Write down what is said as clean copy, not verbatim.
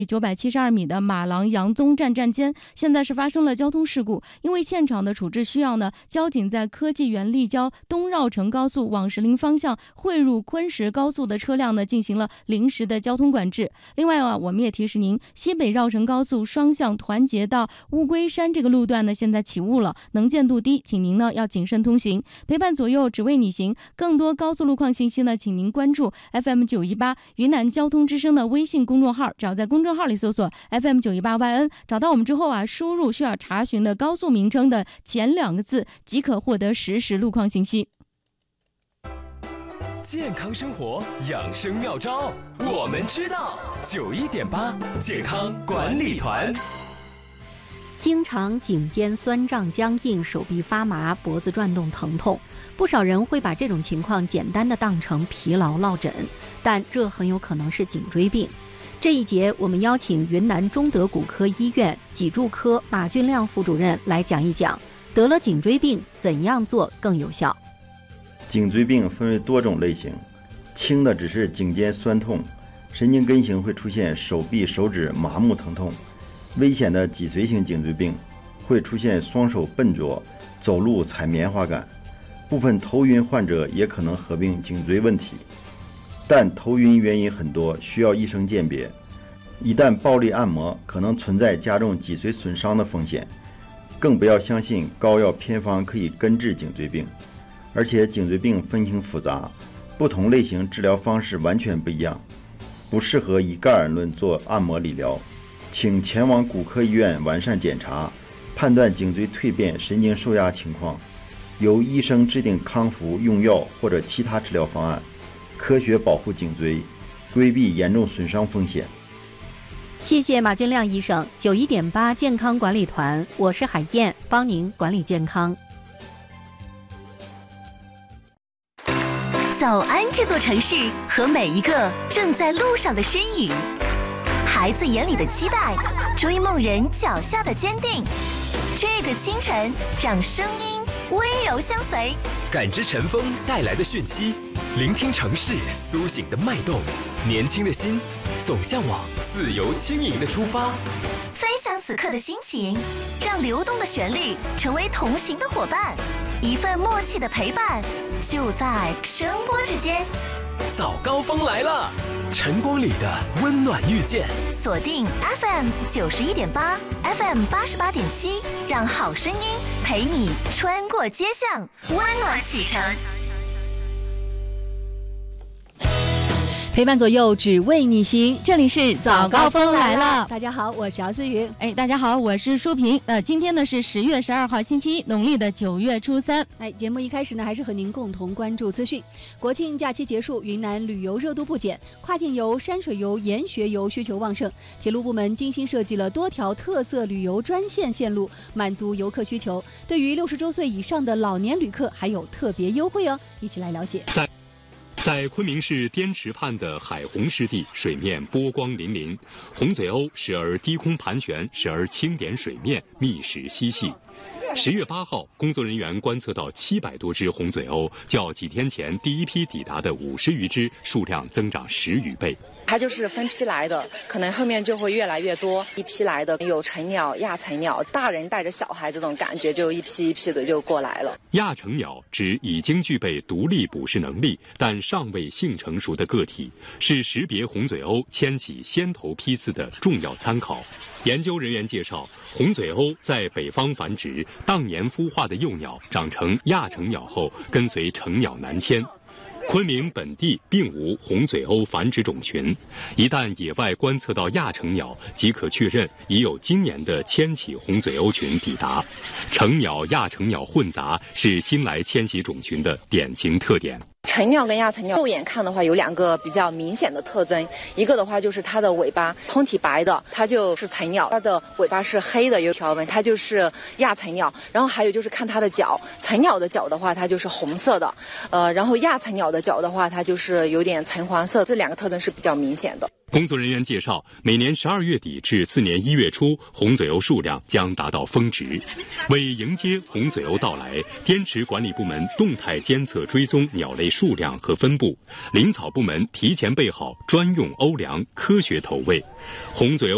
972米的马郎杨宗站站间，现在是发生了交通事故。因为现场的处置需要呢，交警在科技园立交东绕城高速往石林方向汇入昆石高速的车辆呢，进行了临时的交通管制。另外啊，我们也提示您，西北绕城高速双向团结到乌龟山这个路段呢，现在起雾了，能见度低，请您呢要谨慎通行。陪伴左右，只为你行。更多高速路况信息呢，请您关注 FM918云南交通之声的微信公众号，只要在公众号里搜索 FM918YN， 找到我们之后啊，输入需要查询的高速名称的前2个字，即可获得实时路况信息。 健康生活养生妙招，我们知道。91.8健康管理团。 经常颈肩酸胀僵硬，手臂发麻，脖子转动疼痛，不少人会把这种情况简单的当成疲劳落枕，但这很有可能是颈椎病。这一节我们邀请云南中德骨科医院脊柱科马俊亮副主任来讲一讲，得了颈椎病怎样做更有效。 颈椎病分为多种类型，轻的只是颈肩酸痛，神经根型会出现手臂手指麻木疼痛；危险的脊髓型颈椎病会出现双手笨拙，走路踩棉花感；部分头晕患者也可能合并颈椎问题。但头晕原因很多，需要医生鉴别。一旦暴力按摩，可能存在加重脊髓损伤的风险。更不要相信膏药偏方可以根治颈椎病，而且颈椎病分型复杂，不同类型治疗方式完全不一样，不适合一概而论做按摩理疗。请前往骨科医院完善检查，判断颈椎蜕变、神经受压情况，由医生制定康复用药或者其他治疗方案，科学保护颈椎，规避严重损伤风险。 谢谢马俊亮医生。91.8健康管理团，我是海燕，帮您管理健康。 早安这座城市和每一个正在路上的身影，孩子眼里的期待，追梦人脚下的坚定。这个清晨，让声音温柔相随， 感知晨风带来的讯息，聆听城市苏醒的脉动。年轻的心总向往自由轻盈的出发， 分享此刻的心情，让流动的旋律成为同行的伙伴，一份默契的陪伴就在声波之间。 早高峰来了，晨光里的温暖遇见。 锁定 FM91.8 FM88.7，让好声音陪你穿过街巷，温暖启程。 陪伴左右，只为你行。这里是早高峰来了。 大家好，我是姚思雨。 大家好，我是舒平。今天呢是10月12号星期一，农历的9月初3。 节目一开始呢，还是和您共同关注资讯。国庆假期结束，云南旅游热度不减，跨境游、山水游、研学游需求旺盛。铁路部门精心设计了多条特色旅游专线线路，满足游客需求。对于60周岁以上的老年旅客，还有特别优惠哦。一起来了解。 在昆明市滇池畔的海虹湿地，水面波光粼粼，红嘴鸥时而低空盘旋，时而轻点水面，觅食嬉戏。10月8号，工作人员观测到700多只红嘴鸥，较几天前第一批抵达的50余只数量增长10余倍。 它就是分批来的，可能后面就会越来越多，一批来的有成鸟、亚成鸟，大人带着小孩这种感觉，就一批一批的就过来了。 亚成鸟指已经具备独立捕食能力，但尚未性成熟的个体，是识别红嘴鸥迁徙先头批次的重要参考。研究人员介绍，红嘴鸥在北方繁殖，当年孵化的幼鸟长成亚成鸟后，跟随成鸟南迁。昆明本地并无红嘴鸥繁殖种群，一旦野外观测到亚成鸟，即可确认已有今年的迁徙红嘴鸥群抵达。成鸟亚成鸟混杂是新来迁徙种群的典型特点。 成鸟跟亚成鸟肉眼看的话，有2个比较明显的特征，一个的话就是它的尾巴通体白的，它就是成鸟；它的尾巴是黑的有条纹，它就是亚成鸟。然后还有就是看它的脚，成鸟的脚的话它就是红色的，然后亚成鸟的脚的话它就是有点橙黄色，这2个特征是比较明显的。 工作人员介绍，每年12月底至次年1月初，红嘴鸥数量将达到峰值。为迎接红嘴鸥到来，滇池管理部门动态监测追踪鸟类数量和分布，林草部门提前备好专用欧粮，科学投喂。红嘴鸥